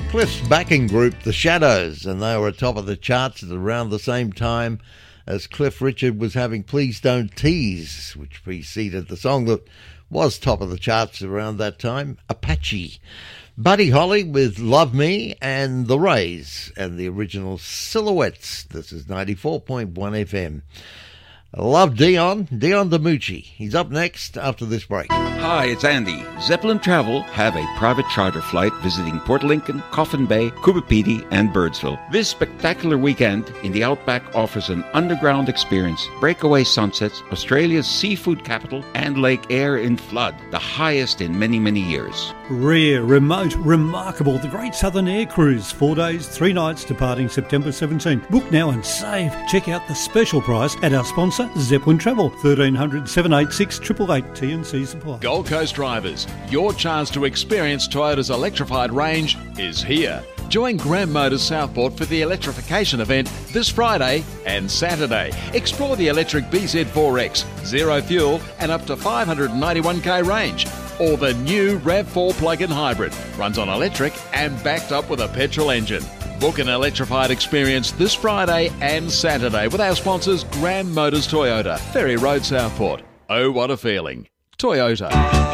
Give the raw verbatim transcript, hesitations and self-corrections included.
Cliff's backing group, The Shadows, and they were atop of the charts at around the same time as Cliff Richard was having Please Don't Tease, which preceded the song that was top of the charts around that time, Apache. Buddy Holly with Love Me, and The Rays and the original Silhouettes. This is ninety-four point one F M. I love Dion, Dion DiMucci. He's up next after this break. Hi, it's Andy. Zeppelin Travel have a private charter flight visiting Port Lincoln, Coffin Bay, Coopapedy, and Birdsville. This spectacular weekend in the Outback offers an underground experience, breakaway sunsets, Australia's seafood capital, and Lake Eyre in flood, the highest in many, many years. Rare, remote, remarkable, the Great Southern Air Cruise. Four days, three nights, departing September seventeenth. Book now and save. Check out the special price at our sponsor, Zeppelin Travel. thirteen hundred, seven eight six, eight eight eight, T and C Supply. Gold Coast drivers, your chance to experience Toyota's electrified range is here. Join Graham Motors Southport for the electrification event this Friday and Saturday. Explore the electric B Z four X, zero fuel and up to five hundred ninety-one k range. Or the new RAV four plug-in hybrid, runs on electric and backed up with a petrol engine. Book an electrified experience this Friday and Saturday with our sponsors Graham Motors Toyota, Ferry Road, Southport. Oh, what a feeling. Toyota.